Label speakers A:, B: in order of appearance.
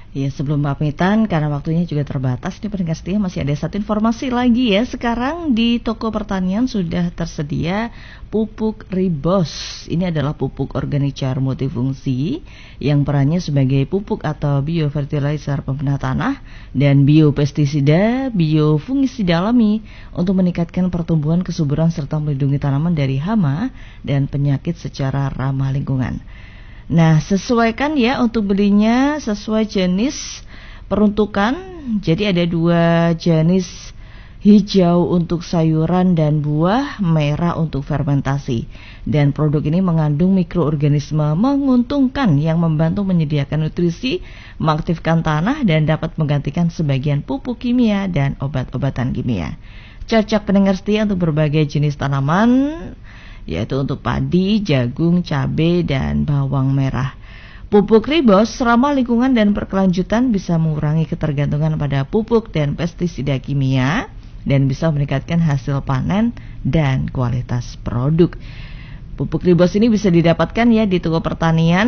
A: Ya, sebelum pamitan karena waktunya juga terbatas nih pendengar setia, masih ada satu informasi lagi ya. Sekarang di toko pertanian sudah tersedia pupuk Ribos. Ini adalah pupuk organik cair multifungsi yang perannya sebagai pupuk atau biofertilizer pembenah tanah dan biopestisida, biofungisida alami untuk meningkatkan pertumbuhan, kesuburan serta melindungi tanaman dari hama dan penyakit secara ramah lingkungan. Nah, sesuaikan ya untuk belinya sesuai jenis peruntukan. Jadi ada 2 jenis, hijau untuk sayuran dan buah, merah untuk fermentasi. Dan produk ini mengandung mikroorganisme menguntungkan yang membantu menyediakan nutrisi, mengaktifkan tanah dan dapat menggantikan sebagian pupuk kimia dan obat-obatan kimia. Cocok pendengar setia untuk berbagai jenis tanaman, yaitu untuk padi, jagung, cabai, dan bawang merah. Pupuk Ribos ramah lingkungan dan berkelanjutan, bisa mengurangi ketergantungan pada pupuk dan pestisida kimia dan bisa meningkatkan hasil panen dan kualitas produk. Pupuk Ribos ini bisa didapatkan ya di toko pertanian